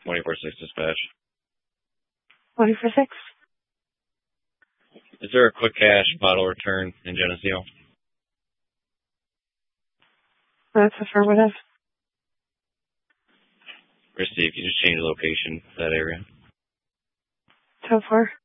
24/6 dispatch. 24/6. Is there a quick cash bottle return in Geneseo? That's affirmative. Christy, if you just change the location to that area. So far.